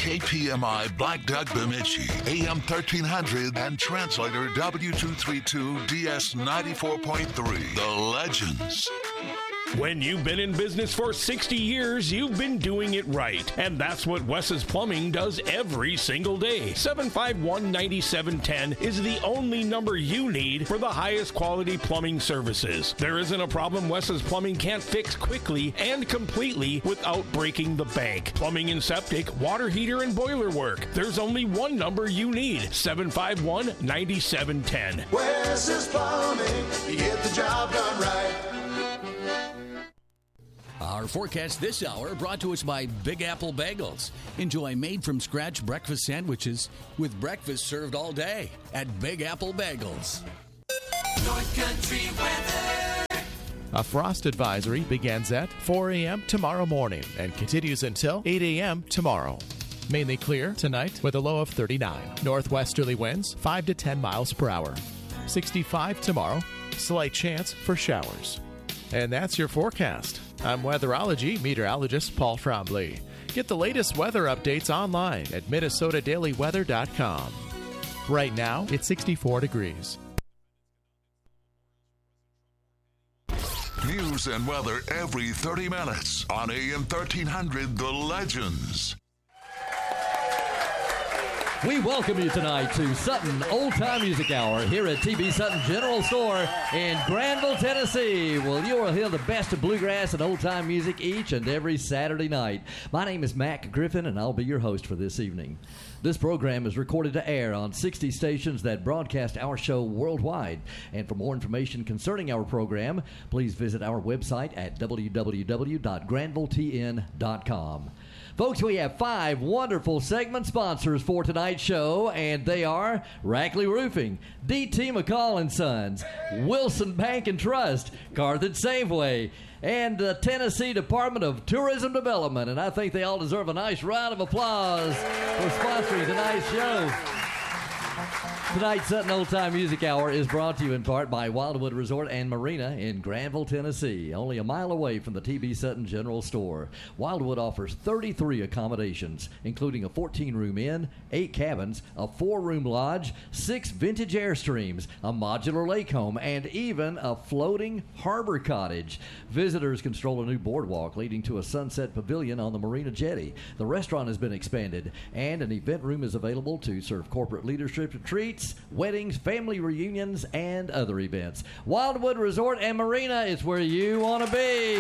KPMI Black Duck Bemidji, AM 1300, and translator W232 DS 94.3. The Legends. When you've been in business for 60 years, you've been doing it right. And that's what Wes's Plumbing does every single day. 751-9710 is the only number you need for the highest quality plumbing services. There isn't a problem Wes's Plumbing can't fix quickly and completely without breaking the bank. Plumbing and septic, water heater, and boiler work. There's only one number you need. 751-9710. Wes's Plumbing, you get the job done right. Our forecast this hour brought to us by Big Apple Bagels. Enjoy made-from-scratch breakfast sandwiches with breakfast served all day at Big Apple Bagels. North Country weather. A frost advisory begins at 4 a.m. tomorrow morning and continues until 8 a.m. tomorrow. Mainly clear tonight with a low of 39. Northwesterly winds 5 to 10 miles per hour. 65 tomorrow. Slight chance for showers. And that's your forecast. I'm weatherology meteorologist Paul Trombley. Get the latest weather updates online at minnesotadailyweather.com. Right now, it's 64 degrees. News and weather every 30 minutes on AM 1300, The Legends. We welcome you tonight to Sutton Old Time Music Hour here at TB Sutton General Store in Granville, Tennessee. Well, you will hear the best of bluegrass and old time music each and every Saturday night. My name is Mac Griffin, and I'll be your host for this evening. This program is recorded to air on 60 stations that broadcast our show worldwide. And for more information concerning our program, please visit our website at www.granvilletn.com. Folks, we have 5 wonderful segment sponsors for tonight's show, and they are Rackley Roofing, D.T. McCall & Sons, Wilson Bank and Trust, Carthage Safeway, and the Tennessee Department of Tourism Development. And I think they all deserve a nice round of applause for sponsoring tonight's show. Tonight's Sutton Old Time Music Hour is brought to you in part by Wildwood Resort and Marina in Granville, Tennessee, only a mile away from the TB Sutton General Store. Wildwood offers 33 accommodations, including a 14-room inn, 8 cabins, a 4-room lodge, 6 vintage Airstreams, a modular lake home, and even a floating harbor cottage. Visitors can stroll a new boardwalk leading to a sunset pavilion on the Marina Jetty. The restaurant has been expanded, and an event room is available to serve corporate leadership retreats, weddings, family reunions, and other events. Wildwood Resort and Marina is where you want to be.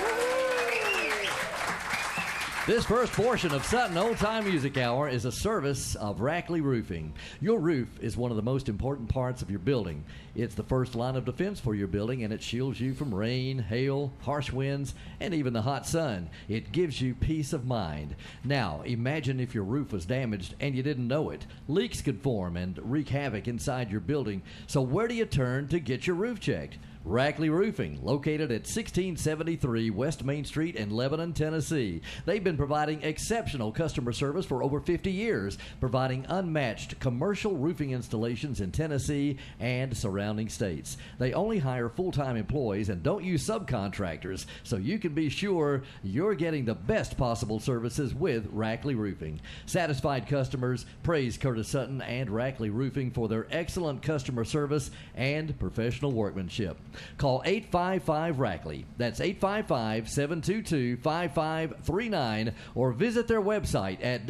This first portion of Sutton Old Time Music Hour is a service of Rackley Roofing. Your roof is one of the most important parts of your building. It's the first line of defense for your building, and it shields you from rain, hail, harsh winds, and even the hot sun. It gives you peace of mind. Now, imagine if your roof was damaged and you didn't know it. Leaks could form and wreak havoc inside your building. So where do you turn to get your roof checked? Rackley Roofing, located at 1673 West Main Street in Lebanon, Tennessee. They've been providing exceptional customer service for over 50 years, providing unmatched commercial roofing installations in Tennessee and surrounding states. They only hire full-time employees and don't use subcontractors, so you can be sure you're getting the best possible services with Rackley Roofing. Satisfied customers praise Curtis Sutton and Rackley Roofing for their excellent customer service and professional workmanship. Call 855-RACKLEY. That's 855-722-5539, or visit their website at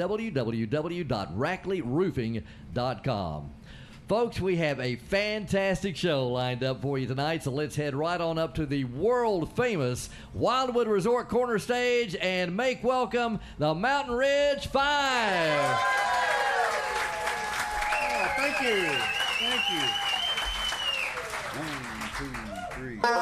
www.rackleyroofing.com. Folks, we have a fantastic show lined up for you tonight, so let's head right on up to the world-famous Wildwood Resort Corner Stage and make welcome the Mountain Ridge 5. Oh, thank you. Thank you.